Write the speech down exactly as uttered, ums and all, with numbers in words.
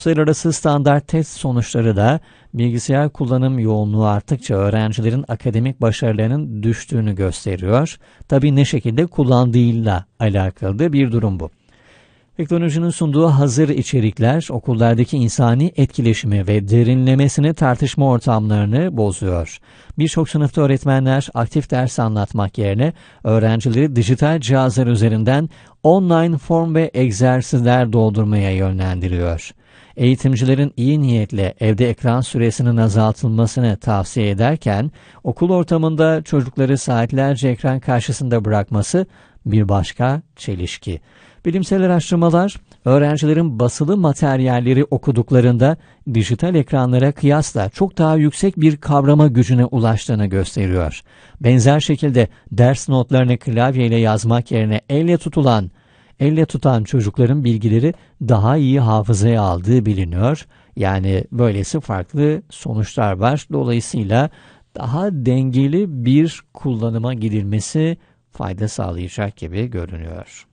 Uluslararası standart test sonuçları da bilgisayar kullanım yoğunluğu arttıkça öğrencilerin akademik başarılarının düştüğünü gösteriyor. Tabii ne şekilde kullandığıyla alakalı da bir durum bu. Teknolojinin sunduğu hazır içerikler okullardaki insani etkileşimi ve derinlemesine tartışma ortamlarını bozuyor. Birçok sınıfta öğretmenler aktif ders anlatmak yerine öğrencileri dijital cihazlar üzerinden online form ve egzersizler doldurmaya yönlendiriyor. Eğitimcilerin iyi niyetle evde ekran süresinin azaltılmasını tavsiye ederken, okul ortamında çocukları saatlerce ekran karşısında bırakması bir başka çelişki. Bilimsel araştırmalar, öğrencilerin basılı materyalleri okuduklarında dijital ekranlara kıyasla çok daha yüksek bir kavrama gücüne ulaştığını gösteriyor. Benzer şekilde ders notlarını klavyeyle yazmak yerine elle tutulan, elle tutan çocukların bilgileri daha iyi hafızaya aldığı biliniyor. Yani böylesi farklı sonuçlar var. Dolayısıyla daha dengeli bir kullanıma gidilmesi fayda sağlayacak gibi görünüyor.